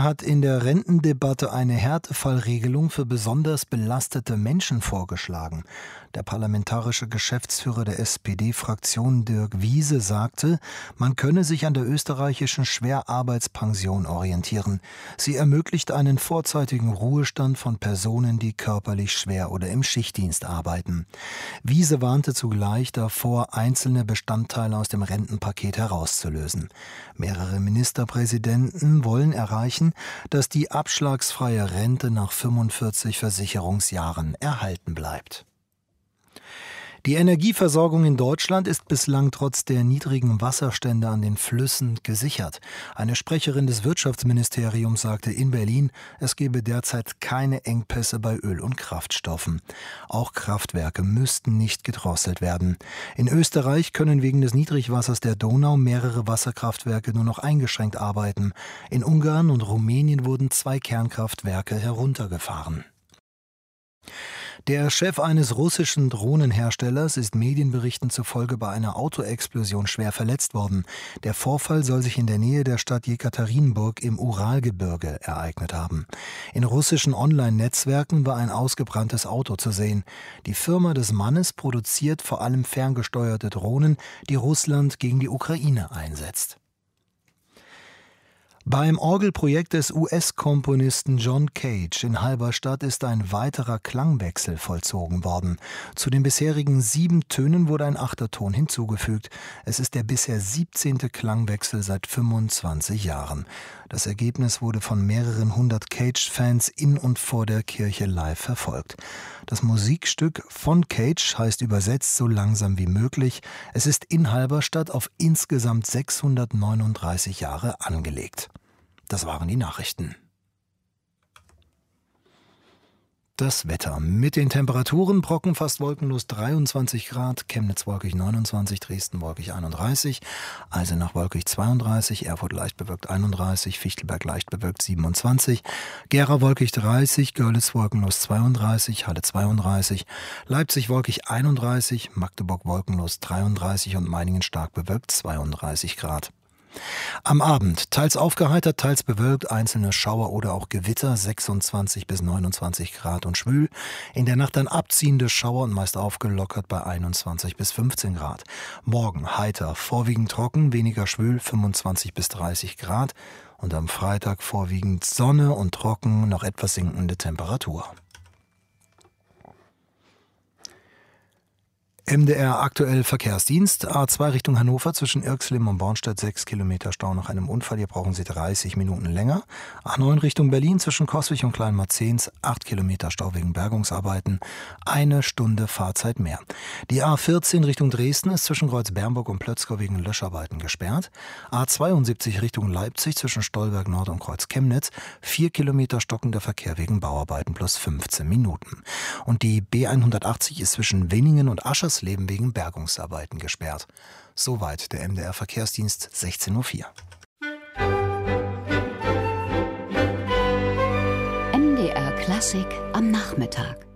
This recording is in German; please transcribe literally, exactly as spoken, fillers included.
hat in der Rentendebatte eine Härtefallregelung für besonders belastete Menschen vorgeschlagen. Der parlamentarische Geschäftsführer der S P D-Fraktion Dirk Wiese sagte, man könne sich an der österreichischen Schwerarbeitspension orientieren. Sie ermöglicht einen vorzeitigen Ruhestand von Personen, die körperlich schwer oder im Schichtdienst arbeiten. Wiese warnte zugleich davor, einzelne Bestandteile aus dem Rentenpaket herauszulösen. Mehrere Ministerpräsidenten wollen erreichen, dass die abschlagsfreie Rente nach fünfundvierzig Versicherungsjahren erhalten bleibt. Die Energieversorgung in Deutschland ist bislang trotz der niedrigen Wasserstände an den Flüssen gesichert. Eine Sprecherin des Wirtschaftsministeriums sagte in Berlin, es gebe derzeit keine Engpässe bei Öl- und Kraftstoffen. Auch Kraftwerke müssten nicht gedrosselt werden. In Österreich können wegen des Niedrigwassers der Donau mehrere Wasserkraftwerke nur noch eingeschränkt arbeiten. In Ungarn und Rumänien wurden zwei Kernkraftwerke heruntergefahren. Der Chef eines russischen Drohnenherstellers ist Medienberichten zufolge bei einer Autoexplosion schwer verletzt worden. Der Vorfall soll sich in der Nähe der Stadt Jekaterinburg im Uralgebirge ereignet haben. In russischen Online-Netzwerken war ein ausgebranntes Auto zu sehen. Die Firma des Mannes produziert vor allem ferngesteuerte Drohnen, die Russland gegen die Ukraine einsetzt. Beim Orgelprojekt des U S-Komponisten John Cage in Halberstadt ist ein weiterer Klangwechsel vollzogen worden. Zu den bisherigen sieben Tönen wurde ein achter Ton hinzugefügt. Es ist der bisher siebzehnte Klangwechsel seit fünfundzwanzig Jahren. Das Ergebnis wurde von mehreren hundert Cage-Fans in und vor der Kirche live verfolgt. Das Musikstück von Cage heißt übersetzt so langsam wie möglich. Es ist in Halberstadt auf insgesamt sechshundertneununddreißig Jahre angelegt. Das waren die Nachrichten. Das Wetter. Mit den Temperaturen: Brocken fast wolkenlos dreiundzwanzig Grad, Chemnitz wolkig neunundzwanzig, Dresden wolkig einunddreißig, Eisenach wolkig zweiunddreißig, Erfurt leicht bewölkt einunddreißig, Fichtelberg leicht bewölkt siebenundzwanzig, Gera wolkig dreißig, Görlitz wolkenlos zweiunddreißig, Halle zweiunddreißig, Leipzig wolkig einunddreißig, Magdeburg wolkenlos dreiunddreißig und Meiningen stark bewölkt zweiunddreißig Grad. Am Abend teils aufgeheitert, teils bewölkt, einzelne Schauer oder auch Gewitter, sechsundzwanzig bis neunundzwanzig Grad und schwül. In der Nacht dann abziehende Schauer und meist aufgelockert bei einundzwanzig bis fünfzehn Grad. Morgen heiter, vorwiegend trocken, weniger schwül, fünfundzwanzig bis dreißig Grad. Und am Freitag vorwiegend Sonne und trocken, noch etwas sinkende Temperatur. M D R aktuell Verkehrsdienst. A zwei Richtung Hannover zwischen Irxlim und Bornstedt sechs Kilometer Stau nach einem Unfall. Hier brauchen Sie dreißig Minuten länger. A neun Richtung Berlin zwischen Coswig und Kleinmarzehns acht Kilometer Stau wegen Bergungsarbeiten. Eine Stunde Fahrzeit mehr. Die A vierzehn Richtung Dresden ist zwischen Kreuz-Bernburg und Plötzkau wegen Löscharbeiten gesperrt. A zweiundsiebzig Richtung Leipzig zwischen Stolberg Nord und Kreuz Chemnitz vier Kilometer stockender Verkehr wegen Bauarbeiten plus fünfzehn Minuten. Und die B hundertachtzig ist zwischen Wenningen und Aschers Leben wegen Bergungsarbeiten gesperrt. Soweit der M D R Verkehrsdienst, sechzehn Uhr vier. M D R Klassik am Nachmittag.